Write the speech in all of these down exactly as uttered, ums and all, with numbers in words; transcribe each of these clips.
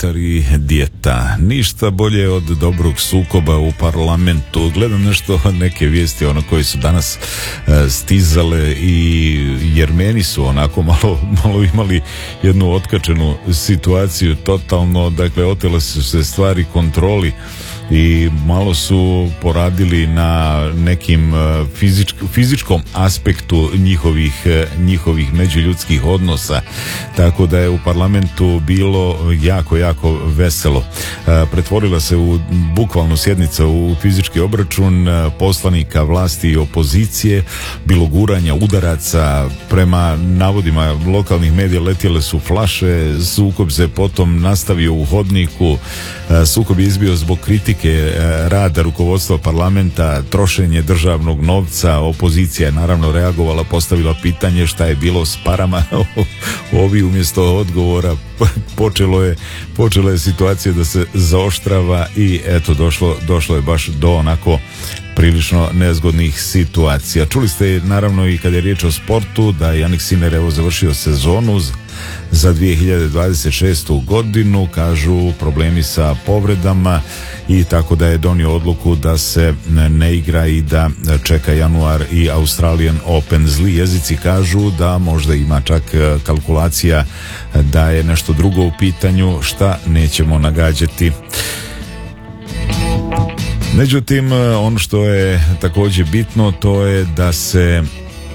Twitter i dijeta. Ništa bolje od dobrog sukoba u parlamentu. Gledam nešto, neke vijesti ono koje su danas e, stizale i Jermeni su onako malo, malo imali jednu otkačenu situaciju totalno, dakle otele su se stvari kontroli i malo su poradili na nekim fizičk, fizičkom aspektu njihovih, njihovih međuljudskih odnosa, tako da je u parlamentu bilo jako, jako veselo. Pretvorila se u bukvalno sjednica u fizički obračun poslanika vlasti i opozicije, bilo guranja, udaraca, prema navodima lokalnih medija letjele su flaše, sukob se potom nastavio u hodniku, sukob je izbio zbog kritike rada rukovodstva parlamenta, trošenje državnog novca, opozicija je naravno reagovala, postavila pitanje šta je bilo s parama, ovi umjesto odgovora počelo je, počela je situacija da se zaoštrava i eto došlo, došlo je baš do onako prilično nezgodnih situacija. Čuli ste naravno i kada je riječ o sportu da je Jannik Sinner evo završio sezonu za dvije hiljade dvadeset šestu godinu, kažu problemi sa povredama i tako da je donio odluku da se ne igra i da čeka januar i Australian Open. Zli jezici kažu da možda ima čak kalkulacija da je nešto drugo u pitanju, šta nećemo nagađati. Međutim, ono što je također bitno, to je da se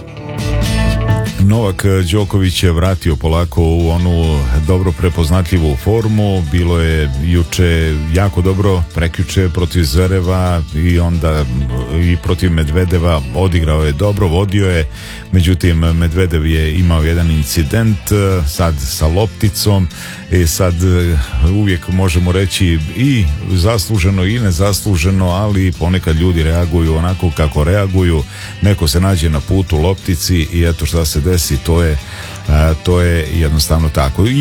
Novak Đoković je vratio polako u onu dobro prepoznatljivu formu. Bilo je juče jako dobro, prekjuče protiv Zvereva i onda i protiv Medvedeva odigrao je dobro, vodio je, međutim Medvedev je imao jedan incident sad sa lopticom i sad uvijek možemo reći i zasluženo i nezasluženo, ali ponekad ljudi reaguju onako kako reaguju, neko se nađe na putu loptici i eto šta se desi, to je, to je jednostavno tako.